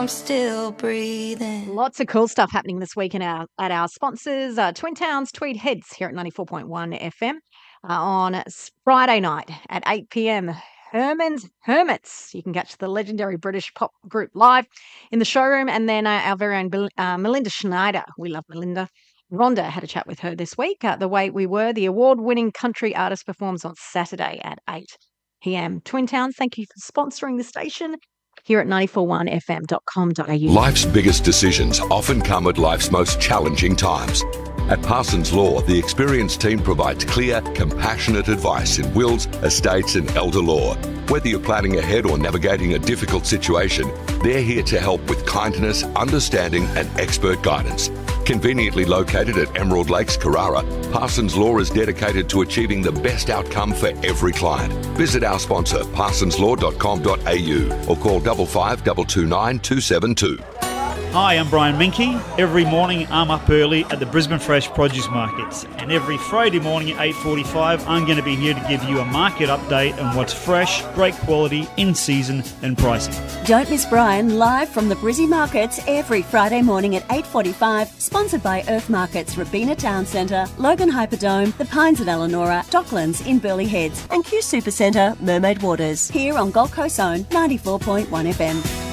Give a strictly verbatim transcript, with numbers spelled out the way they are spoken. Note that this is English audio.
I'm still breathing. Lots of cool stuff happening this week in our, at our sponsors, uh, Twin Towns Tweed Heads here at ninety-four point one F M. Uh, on Friday night at eight p.m, Herman's Hermits. You can catch the legendary British pop group live in the showroom. And then uh, our very own uh, Melinda Schneider. We love Melinda. Rhonda had a chat with her this week. Uh, the Way We Were, the award-winning country artist, performs on Saturday at eight p.m. Twin Towns, thank you for sponsoring the station here at nine four one f m dot com dot a u. Life's biggest decisions often come at life's most challenging times. At Parsons Law, the experienced team provides clear, compassionate advice in wills, estates and elder law. Whether you're planning ahead or navigating a difficult situation, they're here to help with kindness, understanding and expert guidance. Conveniently located at Emerald Lakes, Carrara, Parsons Law is dedicated to achieving the best outcome for every client. Visit our sponsor, parsons law dot com dot a u or call five five two two nine two seven two. Hi, I'm Brian Minky. Every morning I'm up early at the Brisbane Fresh Produce Markets, and every Friday morning at eight forty-five I'm going to be here to give you a market update on what's fresh, great quality, in season and pricing. Don't miss Brian live from the Brizzy Markets every Friday morning at eight forty-five, sponsored by Earth Markets, Robina Town Centre, Logan Hyperdome, The Pines at Elanora, Docklands in Burleigh Heads and Q Supercentre, Mermaid Waters, here on Gold Coast's own ninety-four point one F M.